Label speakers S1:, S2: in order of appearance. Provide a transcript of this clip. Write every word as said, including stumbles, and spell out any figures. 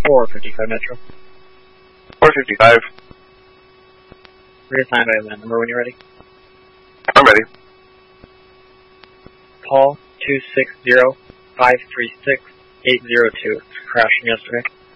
S1: four fifty-five Metro.
S2: four fifty-five.
S1: Reassign by event number when you're ready.
S2: I'm ready.
S1: Call two six zero, five three six, eight zero two. Crash from yesterday.